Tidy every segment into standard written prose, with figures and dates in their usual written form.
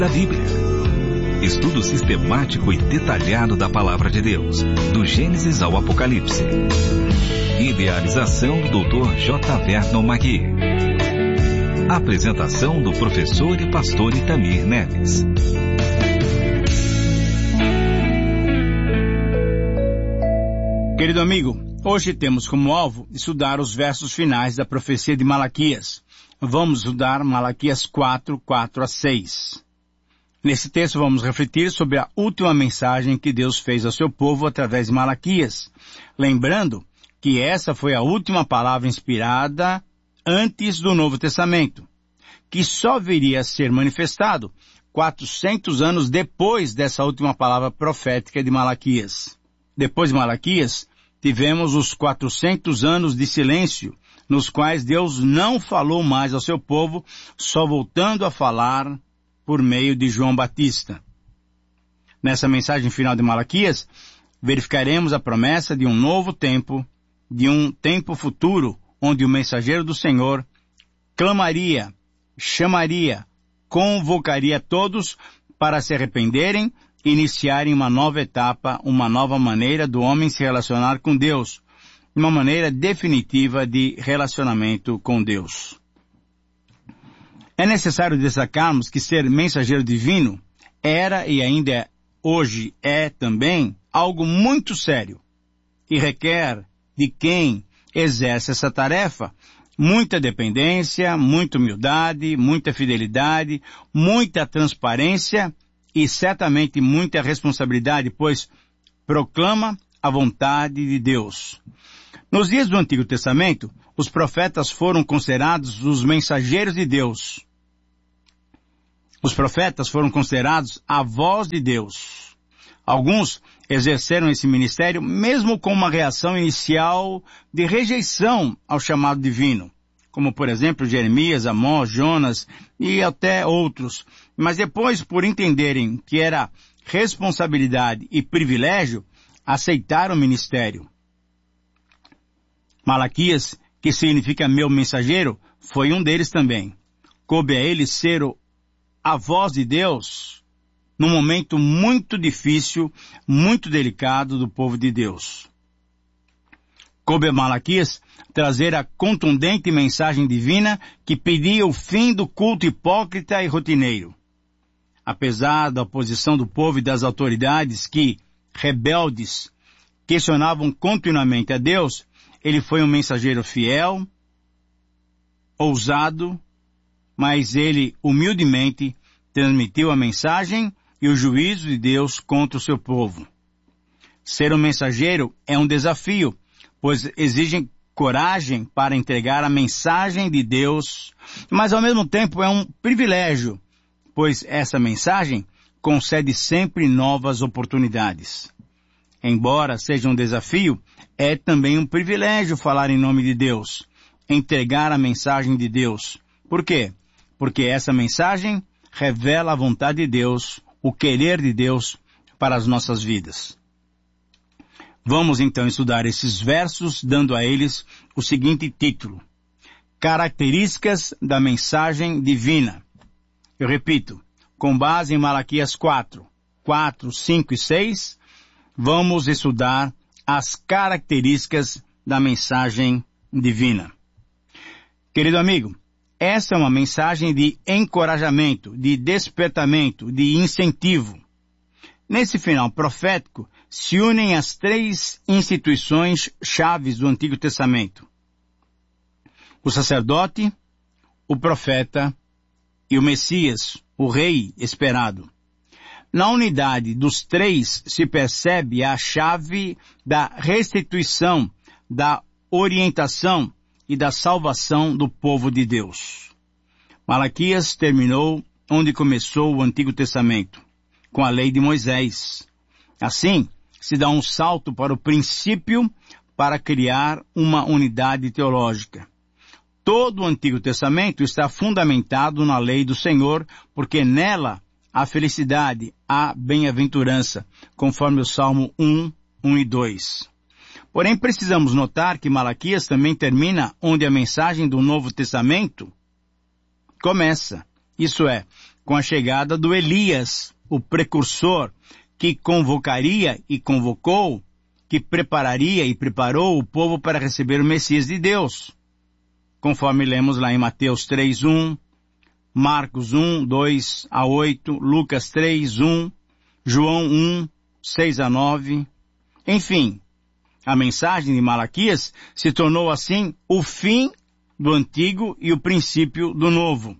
da Bíblia. Estudo sistemático e detalhado da Palavra de Deus, do Gênesis ao Apocalipse. Idealização do Dr. J. Vernon Magui. Apresentação do professor e pastor Itamir Neves. Querido amigo, hoje temos como alvo estudar os versos finais da profecia de Malaquias. Vamos estudar Malaquias 4, 4 a 6. Nesse texto vamos refletir sobre a última mensagem que Deus fez ao seu povo através de Malaquias, lembrando que essa foi a última palavra inspirada antes do Novo Testamento, que só viria a ser manifestado 400 anos depois dessa última palavra profética de Malaquias. Depois de Malaquias, tivemos os 400 anos de silêncio, nos quais Deus não falou mais ao seu povo, só voltando a falar por meio de João Batista. Nessa mensagem final de Malaquias, verificaremos a promessa de um novo tempo, de um tempo futuro, onde o mensageiro do Senhor clamaria, chamaria, convocaria todos para se arrependerem e iniciarem uma nova etapa, uma nova maneira do homem se relacionar com Deus, uma maneira definitiva de relacionamento com Deus. É necessário destacarmos que ser mensageiro divino era e ainda hoje é também algo muito sério e requer de quem exerce essa tarefa muita dependência, muita humildade, muita fidelidade, muita transparência e certamente muita responsabilidade, pois proclama a vontade de Deus. Nos dias do Antigo Testamento, os profetas foram considerados os mensageiros de Deus. Os profetas foram considerados a voz de Deus. Alguns exerceram esse ministério mesmo com uma reação inicial de rejeição ao chamado divino, como por exemplo Jeremias, Amós, Jonas e até outros. Mas depois, por entenderem que era responsabilidade e privilégio, aceitaram o ministério. Malaquias, que significa meu mensageiro, foi um deles também. Coube a ele ser a voz de Deus num momento muito difícil, muito delicado do povo de Deus. Coube a Malaquias trazer a contundente mensagem divina que pedia o fim do culto hipócrita e rotineiro. Apesar da oposição do povo e das autoridades que, rebeldes, questionavam continuamente a Deus, ele foi um mensageiro fiel, ousado, mas ele humildemente transmitiu a mensagem e o juízo de Deus contra o seu povo. Ser um mensageiro é um desafio, pois exige coragem para entregar a mensagem de Deus, mas ao mesmo tempo é um privilégio, pois essa mensagem concede sempre novas oportunidades. Embora seja um desafio, é também um privilégio falar em nome de Deus, entregar a mensagem de Deus. Por quê? Porque essa mensagem revela a vontade de Deus, o querer de Deus para as nossas vidas. Vamos então estudar esses versos, dando a eles o seguinte título: Características da mensagem divina. Eu repito, com base em Malaquias 4, 5 e 6, vamos estudar as características da mensagem divina. Querido amigo, essa é uma mensagem de encorajamento, de despertamento, de incentivo. Nesse final profético, se unem as três instituições chaves do Antigo Testamento: o sacerdote, o profeta e o Messias, o rei esperado. Na unidade dos três se percebe a chave da restituição, da orientação e da salvação do povo de Deus. Malaquias terminou onde começou o Antigo Testamento, com a lei de Moisés. Assim, se dá um salto para o princípio para criar uma unidade teológica. Todo o Antigo Testamento está fundamentado na lei do Senhor, porque nela há felicidade, há bem-aventurança, conforme o Salmo 1, 1 e 2. Porém, precisamos notar que Malaquias também termina onde a mensagem do Novo Testamento começa. Isso é, com a chegada do Elias, o precursor, que convocaria e convocou, que prepararia e preparou o povo para receber o Messias de Deus, conforme lemos lá em Mateus 3:1, Marcos 1:2-8, Lucas 3:1, João 1:6-9, enfim, a mensagem de Malaquias se tornou assim o fim do antigo e o princípio do novo.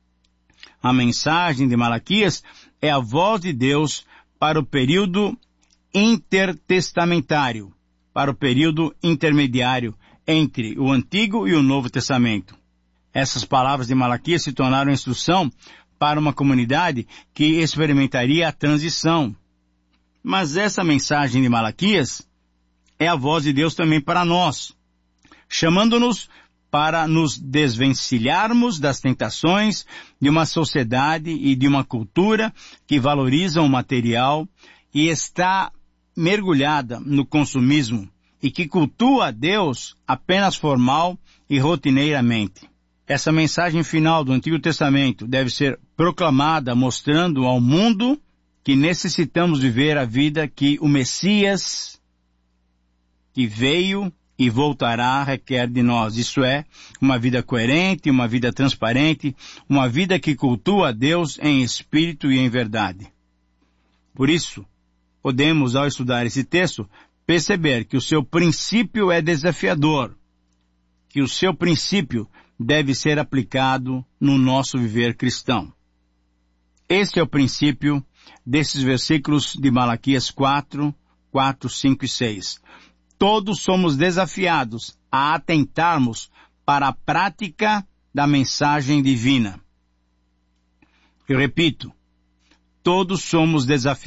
A mensagem de Malaquias é a voz de Deus para o período intertestamentário, para o período intermediário entre o Antigo e o Novo Testamento. Essas palavras de Malaquias se tornaram instrução para uma comunidade que experimentaria a transição. Mas essa mensagem de Malaquias é a voz de Deus também para nós, chamando-nos para nos desvencilharmos das tentações de uma sociedade e de uma cultura que valorizam o material e está mergulhada no consumismo e que cultua a Deus apenas formal e rotineiramente. Essa mensagem final do Antigo Testamento deve ser proclamada mostrando ao mundo que necessitamos viver a vida que o Messias, que veio e voltará, requer de nós. Isso é, uma vida coerente, uma vida transparente, uma vida que cultua a Deus em espírito e em verdade. Por isso, podemos, ao estudar esse texto, perceber que o seu princípio é desafiador, que o seu princípio deve ser aplicado no nosso viver cristão. Este é o princípio desses versículos de Malaquias 4, 5 e 6. Todos somos desafiados a atentarmos para a prática da mensagem divina. Eu repito, todos somos desafiados